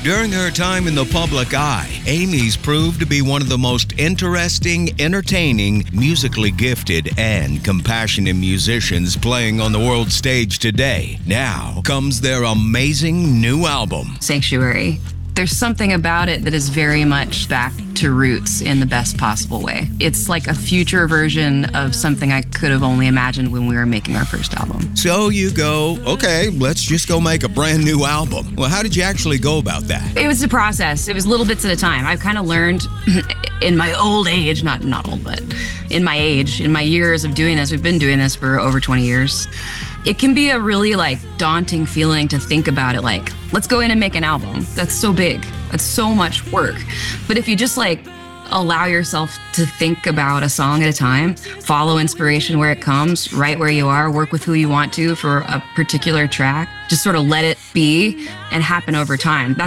During her time in the public eye, Amy's proved to be one of the most interesting, entertaining, musically gifted, and compassionate musicians playing on the world stage today. Now comes their amazing new album, Sanctuary. There's something about it that is very much back to roots in the best possible way. It's like a future version of something I could have only imagined when we were making our first album. So you go, okay, let's just go make a brand new album. Well, how did you actually go about that? It was a process. It was little bits at a time. I've kind of learned in my old age, not old, but in my age, in my years of doing this, we've been doing this for over 20 years. It can be a really daunting feeling to think about it let's go in and make an album. That's so big. That's so much work. But if you just allow yourself to think about a song at a time, follow inspiration where it comes, right where you are, work with who you want to for a particular track, just sort of let it be and happen over time.